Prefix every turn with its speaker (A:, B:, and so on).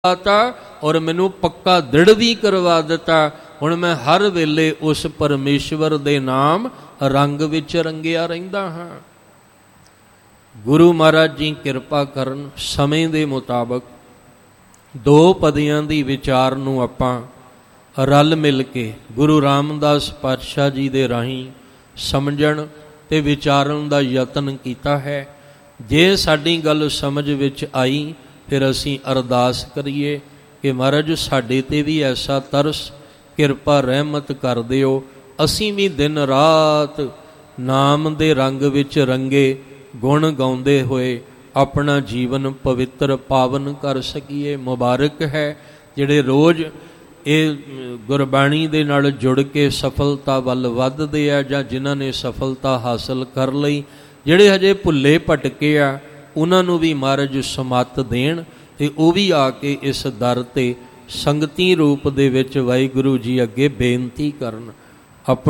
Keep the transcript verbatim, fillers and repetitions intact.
A: ਤਾ ਔਰ ਮੈਨੂੰ ਪੱਕਾ ਦ੍ਰਿੜ ਵੀ ਕਰਵਾ ਦਿੱਤਾ। ਹੁਣ ਮੈਂ ਹਰ ਵੇਲੇ ਉਸ ਪਰਮੇਸ਼ਵਰ ਦੇ ਨਾਮ ਰੰਗ ਵਿੱਚ ਰੰਗਿਆ ਰਹਿੰਦਾ ਹਾਂ। ਗੁਰੂ ਮਹਾਰਾਜ ਜੀ ਕਿਰਪਾ ਕਰਨ, ਸਮੇਂ ਦੇ ਮੁਤਾਬਕ ਦੋ ਪਦੀਆਂ ਦੀ ਵਿਚਾਰ ਨੂੰ ਆਪਾਂ ਰਲ ਮਿਲ ਕੇ ਗੁਰੂ ਰਾਮਦਾਸ ਪਾਤਸ਼ਾਹ ਜੀ ਦੇ ਰਾਹੀਂ ਸਮਝਣ ਤੇ ਵਿਚਾਰਨ ਦਾ ਯਤਨ ਕੀਤਾ ਹੈ। ਜੇ ਸਾਡੀ ਗੱਲ ਸਮਝ ਵਿੱਚ ਆਈ ਫਿਰ ਅਸੀਂ ਅਰਦਾਸ ਕਰੀਏ ਕਿ ਮਹਾਰਾਜ ਸਾਡੇ 'ਤੇ ਵੀ ਐਸਾ ਤਰਸ, ਕਿਰਪਾ ਰਹਿਮਤ ਕਰ ਦਿਓ, ਅਸੀਂ ਵੀ ਦਿਨ ਰਾਤ ਨਾਮ ਦੇ ਰੰਗ ਵਿੱਚ ਰੰਗੇ ਗੁਣ ਗਾਉਂਦੇ ਹੋਏ ਆਪਣਾ ਜੀਵਨ ਪਵਿੱਤਰ ਪਾਵਨ ਕਰ ਸਕੀਏ। ਮੁਬਾਰਕ ਹੈ ਜਿਹੜੇ ਰੋਜ਼ ਇਹ ਗੁਰਬਾਣੀ ਦੇ ਨਾਲ ਜੁੜ ਕੇ ਸਫਲਤਾ ਵੱਲ ਵੱਧਦੇ ਆ, ਜਾਂ ਜਿਨ੍ਹਾਂ ਨੇ ਸਫਲਤਾ ਹਾਸਲ ਕਰ ਲਈ। ਜਿਹੜੇ ਹਜੇ ਭੁੱਲੇ ਭਟਕੇ ਆ ਉਹਨਾਂ ਨੂੰ ਵੀ ਮਹਾਰਾਜ ਸਮੱਤ ਦੇਣ ਤੇ ਉਹ ਵੀ ਆ ਕੇ ਇਸ ਦਰ 'ਤੇ ਸੰਗਤੀ ਰੂਪ ਦੇ ਵਿੱਚ ਵਾਹਿਗੁਰੂ ਜੀ ਅੱਗੇ ਬੇਨਤੀ ਕਰਨ।